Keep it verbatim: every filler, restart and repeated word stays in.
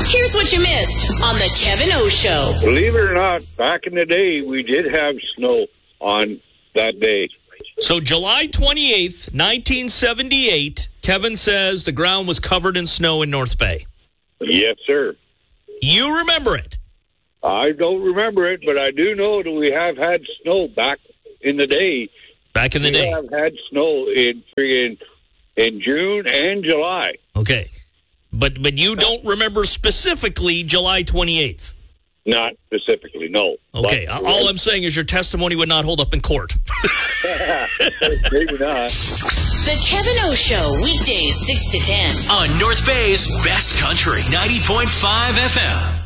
Here's what you missed on the Kevin O Show. Believe it or not, back in the day, we did have snow on that day. So July twenty-eighth, nineteen seventy-eight, Kevin says the ground was covered in snow in North Bay. Yes, sir. You remember it? I don't remember it, but I do know that we have had snow back in the day. Back in the we day. We have had snow in, in in June and July. Okay. But but you don't remember specifically July twenty-eighth? Not specifically, no. Okay. But, all I'm saying is your testimony would not hold up in court. Maybe not. The Kevin O Show, weekdays six to ten. On North Bay's Best Country, ninety point five F M.